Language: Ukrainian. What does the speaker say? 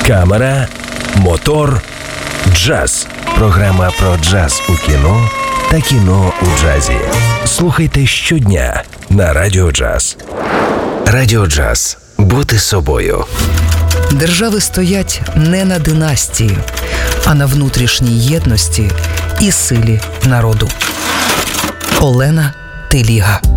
камера, мотор, джаз. Програма про джаз у кіно та кіно у джазі. Слухайте щодня на Радіо Джаз. Радіо Джаз. Бути собою. Держави стоять не на династії, а на внутрішній єдності і силі народу. Олена Теліга.